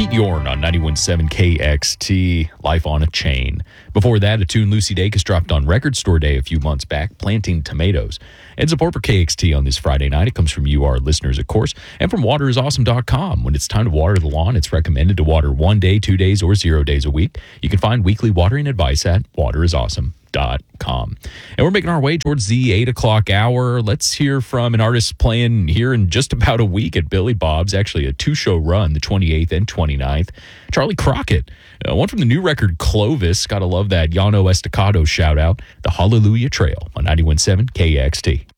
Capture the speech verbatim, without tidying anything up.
Meteorn on ninety-one point seven K X T, Life on a Chain. Before that, a tune Lucy Dacus dropped on Record Store Day a few months back, Planting Tomatoes. And support for K X T on this Friday night. It comes from you, our listeners, of course, and from water is awesome dot com. When it's time to water the lawn, it's recommended to water one day, two days, or zero days a week. You can find weekly watering advice at water is awesome dot com. And we're making our way towards the eight o'clock hour. Let's hear from an artist playing here in just about a week at Billy Bob's, actually a two-show run, the twenty-eighth and twenty-ninth. Charlie Crockett, uh, one from the new record Clovis. Gotta love that Yano Estacado shout-out. The Hallelujah Trail on ninety-one point seven K X T.